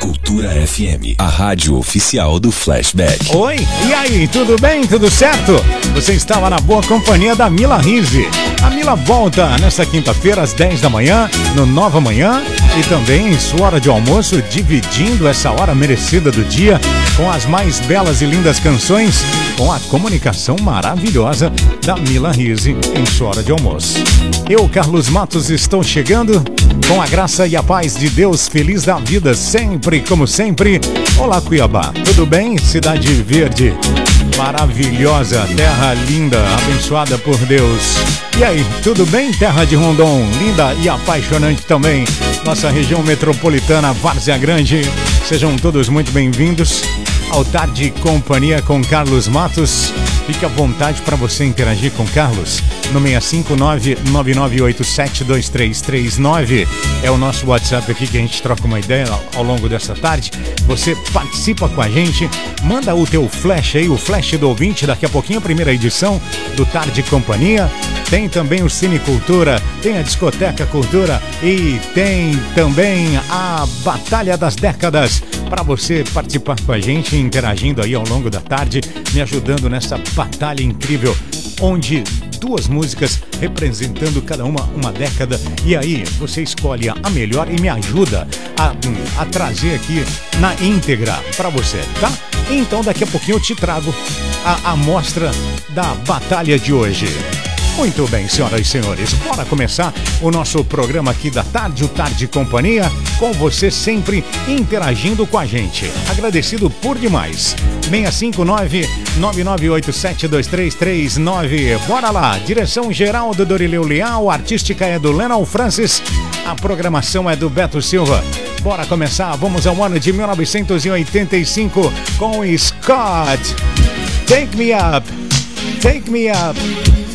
Cultura FM, a rádio oficial do Flashback. Oi, e aí, tudo bem? Tudo certo? Você estava na boa companhia da Mila Rizzi. A Mila volta nesta quinta-feira às 10 da manhã, no Nova Manhã, e também em sua hora de almoço, dividindo essa hora merecida do dia com as mais belas e lindas canções, com a comunicação maravilhosa da Mila Rizzi em sua hora de almoço. Eu, Carlos Matos, estou chegando com a graça e a paz de Deus, feliz da vida sempre, como sempre. Olá, Cuiabá, tudo bem? Cidade Verde, maravilhosa, terra linda, abençoada por Deus. E aí, tudo bem? Terra de Rondon, linda e apaixonante também. Nossa região metropolitana, Várzea Grande. Sejam todos muito bem-vindos ao Tarde Companhia com Carlos Matos. Fique à vontade para você interagir com Carlos no 659-9987-2339. É o nosso WhatsApp aqui que a gente troca uma ideia ao longo dessa tarde. Você participa com a gente, manda o teu flash aí, o flash do ouvinte. Daqui a pouquinho a primeira edição do Tarde Companhia. Tem também o Cine Cultura, tem a Discoteca Cultura e tem também a Batalha das Décadas, para você participar com a gente, interagindo aí ao longo da tarde, me ajudando nessa batalha incrível, onde duas músicas representando cada uma década, e aí você escolhe a melhor e me ajuda a trazer aqui na íntegra para você, tá? Então daqui a pouquinho eu te trago a amostra da batalha de hoje. Muito bem, senhoras e senhores, bora começar o nosso programa aqui da tarde, o Tarde Companhia, com você sempre interagindo com a gente. Agradecido por demais. 659-9987-2339. Bora lá, direção geral do Dorileu Leal, artística é do Lennon Francis, a programação é do Beto Silva. Bora começar, vamos ao ano de 1985 com Scott. Take Me Up, Take Me Up.